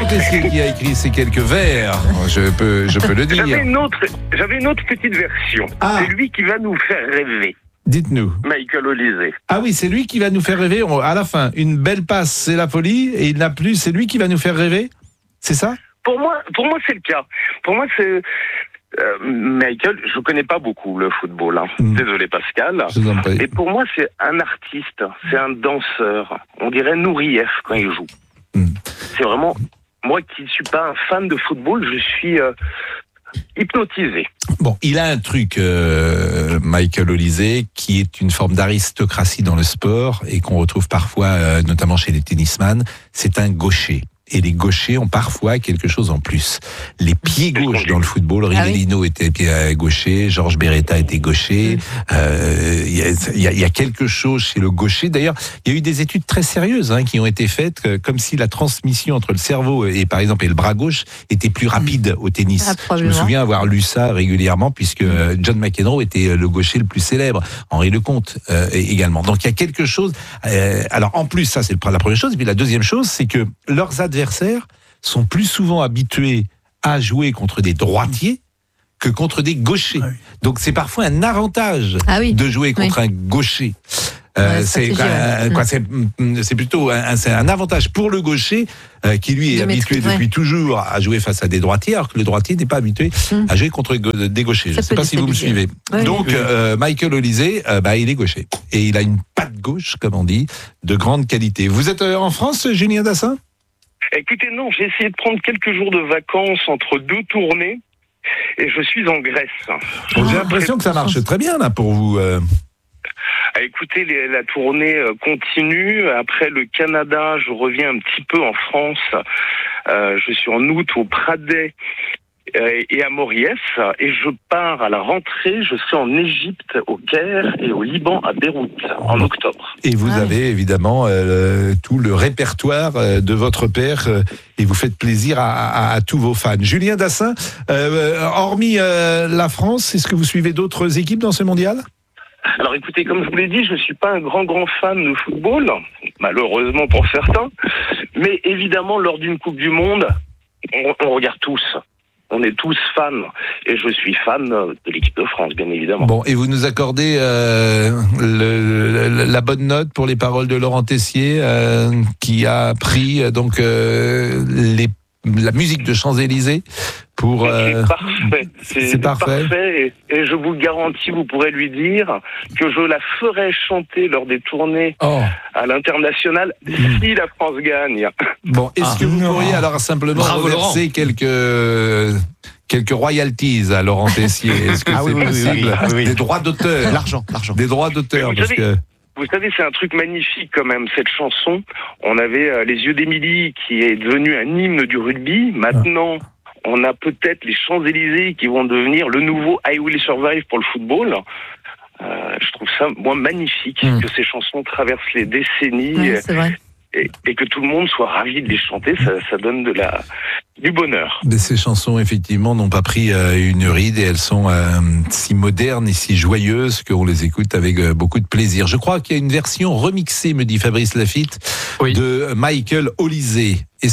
Montesquieu qui a écrit ces quelques vers, je peux le dire. J'avais une autre petite version. Ah. C'est lui qui va nous faire rêver. Dites-nous. Michael Olise. Ah oui, c'est lui qui va nous faire rêver. À la fin, une belle passe, c'est la folie, et il n'a plus, c'est lui qui va nous faire rêver. C'est ça? Pour moi, c'est le cas. Pour moi, c'est Michael. Je connais pas beaucoup le football. Hein. Désolé, Pascal. Je vous en prie. Et pour moi, c'est un artiste, c'est un danseur. On dirait Nourieff quand il joue. C'est vraiment moi qui ne suis pas un fan de football. Je suis hypnotisé. Bon, il a un truc, Michael Olise, qui est une forme d'aristocratie dans le sport et qu'on retrouve parfois, notamment chez les tennisman. C'est un gaucher. Et les gauchers ont parfois quelque chose en plus. Les pieds gauches dans le football, Rivellino était gaucher, Georges Beretta était gaucher. Il y a quelque chose chez le gaucher. D'ailleurs, il y a eu des études très sérieuses qui ont été faites, comme si la transmission entre le cerveau et par exemple et le bras gauche était plus rapide au tennis. Je me souviens avoir lu ça régulièrement, puisque John McEnroe était le gaucher le plus célèbre, Henri Lecomte également. Donc il y a quelque chose. Alors en plus, ça c'est la première chose. Et puis la deuxième chose, c'est que leurs adversaires sont plus souvent habitués à jouer contre des droitiers que contre des gauchers. Ah oui. Donc c'est parfois un avantage de jouer contre un gaucher. C'est plutôt un avantage pour le gaucher qui lui est habitué depuis toujours à jouer face à des droitiers, alors que le droitier n'est pas habitué à jouer contre des gauchers. Je ne sais pas si vous me suivez. Donc Michael Olise, il est gaucher et il a une patte gauche, comme on dit, de grande qualité. Vous êtes en France, Julien Dassin? Écoutez, non, j'ai essayé de prendre quelques jours de vacances entre deux tournées et je suis en Grèce. J'ai l'impression que ça marche très bien là pour vous. Écoutez, la tournée continue. Après le Canada, je reviens un petit peu en France. Je suis en août au Pradet et à Mauriès, et je pars à la rentrée. Je serai en Égypte, au Caire, et au Liban, à Beyrouth, en octobre. Et vous avez évidemment tout le répertoire de votre père, et vous faites plaisir à tous vos fans. Julien Dassin, hormis la France, est-ce que vous suivez d'autres équipes dans ce mondial ? Alors écoutez, comme je vous l'ai dit, je ne suis pas un grand fan de football, malheureusement pour certains, mais évidemment, lors d'une Coupe du Monde, on regarde tous. On est tous fans, et je suis fan de l'équipe de France, bien évidemment. Bon, et vous nous accordez la bonne note pour les paroles de Laurent Tessier, qui a pris la musique de Champs-Élysées pour. C'est parfait. C'est parfait. Et je vous garantis, vous pourrez lui dire que je la ferai chanter lors des tournées à l'international si la France gagne. Bon, est-ce que vous pourriez alors simplement reverser quelques royalties à Laurent Tessier? Est-ce que c'est possible? Oui. Des droits d'auteur. L'argent. Des droits d'auteur. Vous savez, c'est un truc magnifique quand même, cette chanson. On avait Les Yeux d'Émilie, qui est devenu un hymne du rugby. Maintenant, on a peut-être les Champs-Élysées qui vont devenir le nouveau I Will Survive pour le football. Je trouve ça, moi, magnifique, que ces chansons traversent les décennies. Ouais, c'est vrai. Et que tout le monde soit ravi de les chanter, ça donne du bonheur. Mais ces chansons, effectivement, n'ont pas pris une ride, et elles sont si modernes et si joyeuses qu'on les écoute avec beaucoup de plaisir. Je crois qu'il y a une version remixée, me dit Fabrice Lafitte, de Michael Olise.